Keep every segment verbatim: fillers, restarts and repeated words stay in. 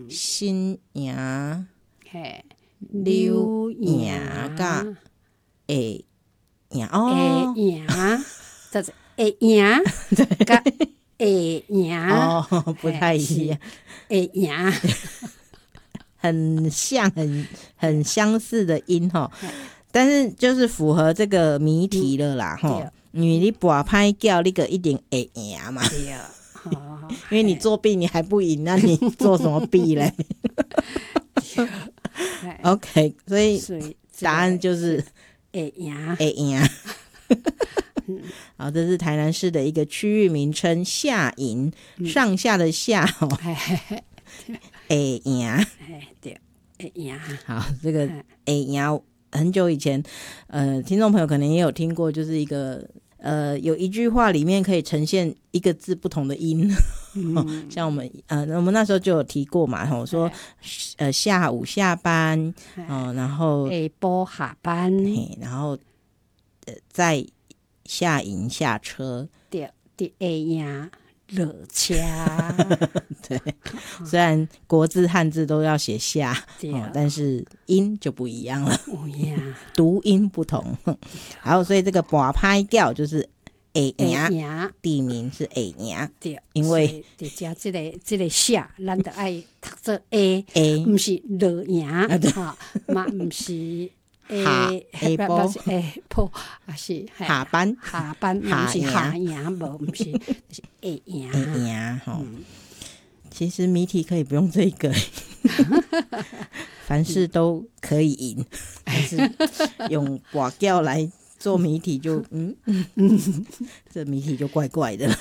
新营、 嘿， 柳营甲下营哦， 下营，就是下营甲下营哦，不太一样， 下营。 很像很很相似的音哈，但是就是符合这个谜题了啦哈、嗯，因为你拔拍叫那个一定会赢嘛， 对啊， 因为你作弊你还不赢，那你做什么弊嘞？OK， 所以答案就是会赢， 会赢。好，这是台南市的一个区域名称，下营、嗯、上下的下哦。会赢， 对，会赢。 好，这个会赢很久以前，呃，听众朋友可能也有听过，就是一个呃，有一句话里面可以呈现一个字不同的音，嗯、像我们呃，我们那时候就有提过嘛，吼，说呃下午下班，哦、呃，然后下晡下班， 然后呃在下营下车， 对，对，会赢。热车对，虽然国字汉字都要写下、哦、但是音就不一样了，读音不同。然后所以这个拔拍调就是会赢，地名是会赢， 对， 因为在加这个这个下，咱就爱读作 A， A 不是热赢哈，嘛不是。 下下晡下晡还是下班下班，不是下赢，无不是是会赢会赢吼。其实谜题可以不用这个，凡事都可以赢，但是用拔叫来做谜题就嗯嗯，这谜题就怪怪的。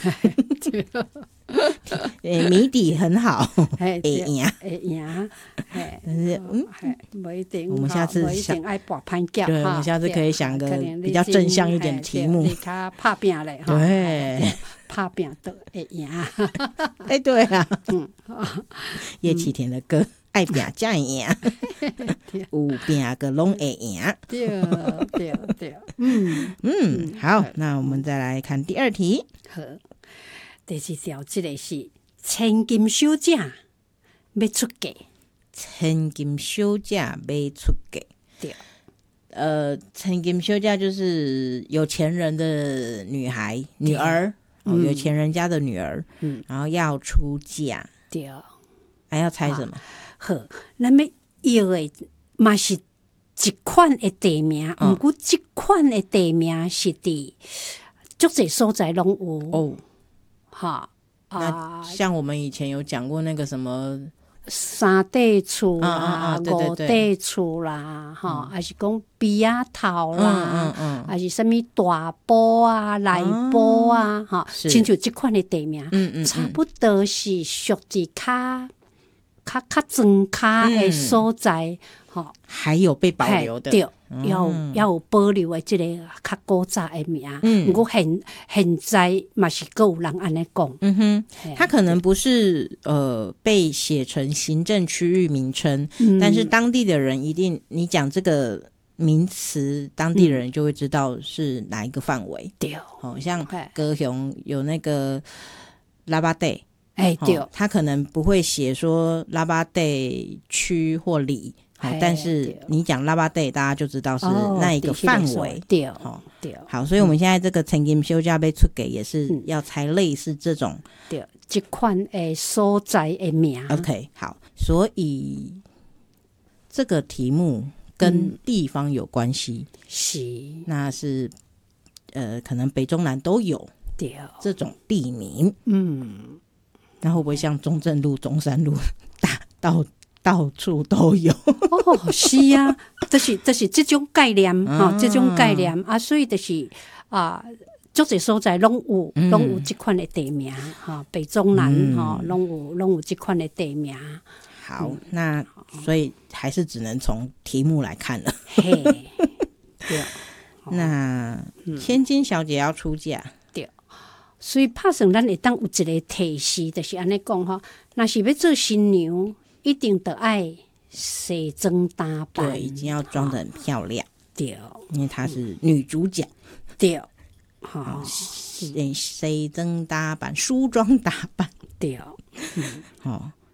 欸、谜底很好，会赢会赢， 但是嗯， 不一定。 我们下次想爱拔潘脚， 对，我们下次可以想个比较正向一点的题目。 你他拍拼嘞， 对， 拍拼都会赢。 哎，对啊，嗯，叶启田的歌。爱拼才会赢，有拼个拢会赢。 对对对，嗯嗯，好，那我们再来看第二题。 好，第四条这个是千金小姐要出嫁， 千金小姐要出嫁。 对， 呃，千金小姐就是有钱人的女孩、女儿，哦，有钱人家的女儿，嗯，然后要出嫁。 对， 还要猜什么？ 好，咱要要的嘛是一款的地名，不过这款的地名是伫足侪所在拢有哦。 哈啊，像我们以前有讲过那个什么三地厝啦、 啊啊啊、 五地厝啦，哈、嗯，还是讲鼻仔头啦，嗯嗯嗯，还是什么大埔啊、内埔啊，哈、啊，亲像这款的地名，嗯嗯，差不多是属于较。较较庄卡的所在，吼、嗯， 还有被保留的， 对，嗯、要要有保留的这个较古早的名。嗯，不过现现在嘛是各有人安尼讲。 嗯哼，它可能不是呃被写成行政区域名称、嗯，但是当地的人一定，你讲这个名词，当地人就会知道是哪一个范围。 对、 嗯，哦，像高雄有那个拉巴地。 哎，对、 哦，他可能不会写说拉巴地区或里，哦、但是你讲拉巴地，大家就知道是那一个范围。 对、哦，对， 好，所以我们现在这个曾经休假被出给也是要猜类似这种， 对，这款诶所在的名。 OK， 好，所以这个题目跟地方有关系， 是、 嗯，那是呃，可能北中南都有对这种地名， 嗯。 那会不会像中正路、中山路，大到到处都有？ 哦，是啊，就是就是这种概念哈、嗯哦，这种概念啊，所以就是啊，足侪所在拢有，拢、嗯、有这款的地名哈、哦，北中南哈，拢、嗯哦、有拢有这款的地名。 好，嗯、那所以还是只能从题目来看了。 嘿，对， 那、嗯、千金小姐要出嫁。 所以拍算咱会当有一个提示，就是安尼讲吼，若是要做新娘，一定得爱西装打扮， 对，已经要装得很漂亮， 对， 因为她是女主角， 对，好， 西装打扮、梳妆打扮， 对， 嗯，哦，